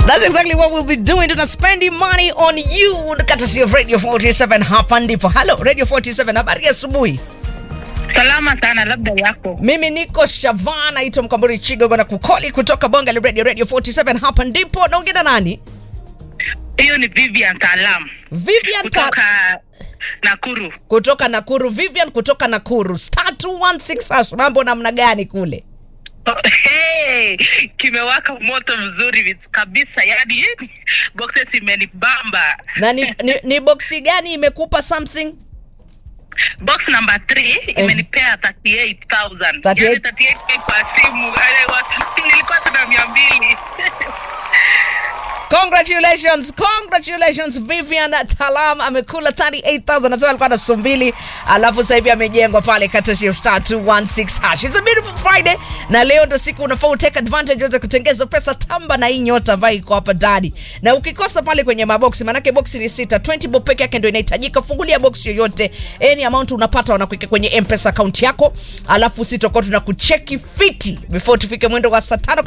That's exactly what we'll be doing. Tuna spending money on you. Courtesy of Radio 47 hapa ndipo. Hello Radio 47, habari ya asubuhi. Salama sana, labda yako. Mimi niko Shavana, ito Mkamburi Chigo na kukoli kutoka Bonga la Radio 47 hapa ndipo. Naongea na nani? Hiyo ni Vivian Talam. Vivian kutoka Nakuru. Kutoka Nakuru. Vivian kutoka Nakuru. Star 216 hash. Mambo namna gani kule? Hey, kimewaka moto mzuri kabisa, yani boxes imenibamba. Na ni boxi gani imekupa something? Box number 3 imenipea 38,000. 38? Yani 38 kwa simu. Nilikuwa tuna 200. Congratulations Vivian Talam amekula 38,000. Nasema alikuwa na sumbili, alafu sasa hivi amejengwa pale courtesy of star 216 hash. It's a beautiful Friday na leo ndo siku unafaa take advantage ya kutengeza pesa tamba na hii nyota ambayo iko hapa ndani. Na ukikosa pale kwenye maboksi, manake boksi ni 6, 20 bob peke yake ndio inahitajika. Fungulia box yoyote, any amount unapata wanakuweka kwenye M-Pesa account yako, alafu sitakuwa tunakucheki fiti before tufike mwendo wa saa 5.